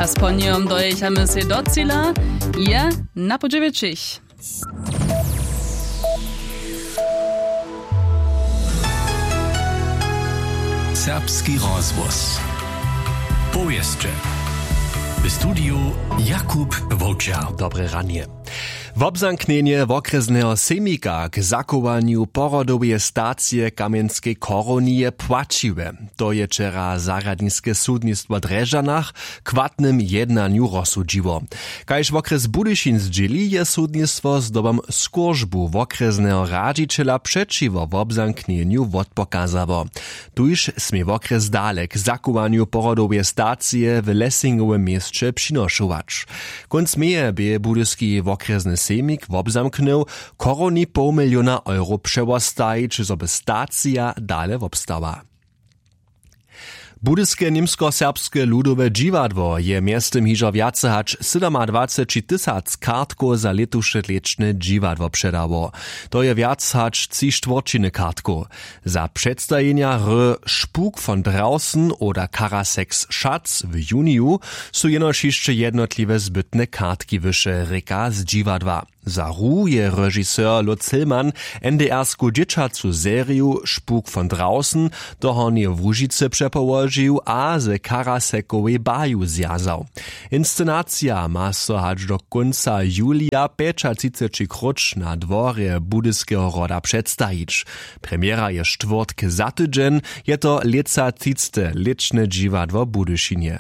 A z poniom dojechamy się do cíla. Ja na podziewieczych. Serbski rozvoz. Powieszcze. W studiu Jakub Wołczar. Dobre ranie. W obzamknienie wokrezneho semika k zakowaniu porodowej stacji Kamienskiej Koronie płaciwe. To je wczera zaradniske sudnictwo Dreżanach kwatnym jednaniu rozsudziło. Kajż wokres Budyšin zdzieli je sudnictwo z dobą skorzbu wokrezneho radziciela przeciwo w obzamknieniu odpokazało. Tuż smie wokres dalej k zakowaniu porodowej stacji w Lessingowym mieście przynoszować. Konc meje by budyski wokrezny semik wobzamknął, koroni $500 000 przewostajić, żeby stacja dalej wobstała. Budyske niemsko-serbskie ludowe dziwadło je miestem hižo viace hač 27 000 kartko za letušetlične dziwadło předało. To je viac hač 3/4 kartko. Za przedstawienia Spuk von draußen oder Karasex Schatz w juniu su jenož jeszcze jednotliwe zbytne kartki wyše reka z dziwadła. Za ru je režiseur Lutz Hillmann NDR-sku dzieciacu seriju Spuk von draußen do Hornie Łužice przepołożył, a ze Karasekowej baju zjazał. Inscenacja ma so hač do końca julia 35 krucz na dworze budyskiego roda przedstawić. Premiera je czwartk za tydzień, je to leca 30. liczne dziwadło w Budyšinie.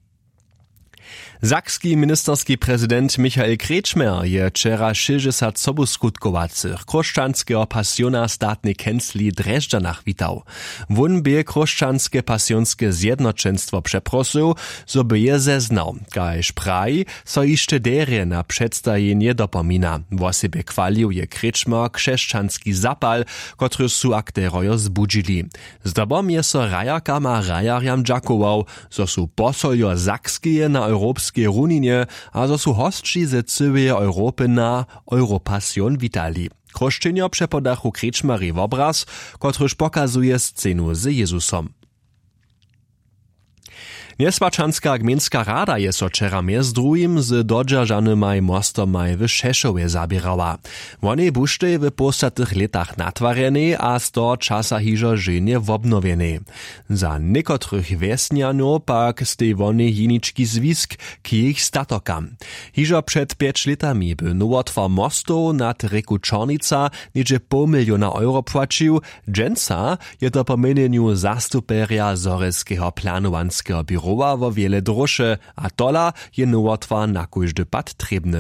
Sakski ministerski prezydent Michael Kretschmer je wczera 60 sobuskutkowanych kroszczanskeho pasiona statnej kęsli Dreżdżanach witał. Won by kroszczanskie pasjonskie zjednoczeństwo przeprosił, so by je zeznał. Kajż praj, so jeszcze derje na przedstawienie dopomina. W sobie chwalił je Kretschmer krzeszczanski zapal, który su akterojo zbudzili. Zdobom je so rajarkama rajarjam dżakował, so su posoljo sakskie na europskie runinie, a zo su hostči ze cyłej Europy na Europasjon witali. Kroszczynio przepodachu Kretschmery w obraz, kotryż pokazuje scenu z Jezusom. Niesłaczanska gminska rada je so wczera między drugim z dodżarzanymaj mostomaj w Szeszowie zabierała. Wonej busztej w postatych letach natwarjene, a z to czasa hižo żenie wobnowiene. Za niekotrych wiesniano pak stej wonej jeniczki zwisk k ich statokam. Hižo przed 5 latami by nowotwar mostu nad reku Czornica niedzie $500 000 płacił. Dżęca je to po mienieniu zastuperia Zoreskiego planowanskiego biura wo wiele droższe, a tola je nowotwar na każdy pad trebny.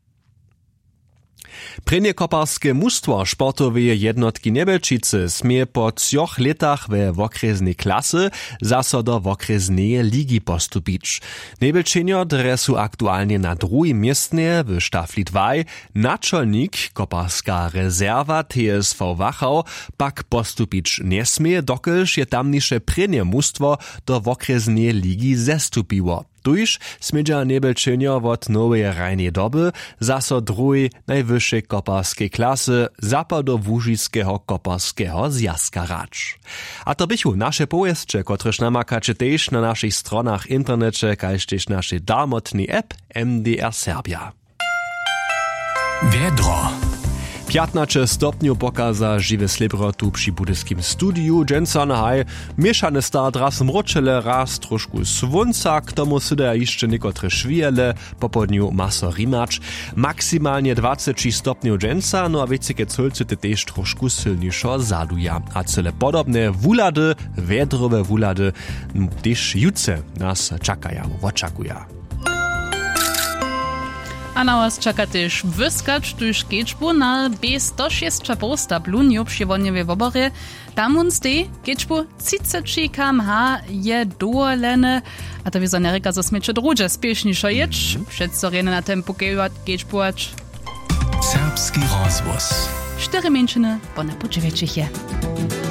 Prynje koparskie mustwo sportowej jednotki Nebelčice smie po 3 latach we wokreznej klasy zaso do wokreznej ligi postupić. Nebelčenjo dresu aktualnie na drugim miestnie w štafli 2, naczelnik koparska rezerwa TSV Wachau pak postupić nie smie, dokelž je tamniše prynje mustwo do wokreznej ligi zestupiło. Tuż smidża Nebelčenjo wot nowej rajnej doby zaso drugiej najwyższej koparskiej klasy zapadowo-łužiskiego koparskiego zjazka racz. A to bychu nasze powieszcze, kotreż namakacie też na naszych stronach internecie, kajż też naszej darmotnej app MDR Serbia. Wiedro. 15 stopniu pokaza žiwe slibro tu przy budyskim studiu. Dżęca na haj mieszane start raz mroczele, raz troszku słonca, k tomu syda jeszcze niekotre szwijele, po południu maso rimacz. Maksymalnie 20 stopniu dżęca, no a wiecike culcy te też troszku silniejszo zaduja. A cele podobne wulady, wiedrowe wulady, też jutce nas czakają, oczekują. A na was czeka też wyskacz tuż kieczbu na B106 posta blunio przy Woniewie w oborie. Tam uns de kieczbu 30 km/h je dolene. A to wieso nereka zo smiecze drugie spieszniszo jedź. Przed sorene na tempo kieczbuać. Serbski rozvoz. 4 mięczyny, bo na podziewieczych je.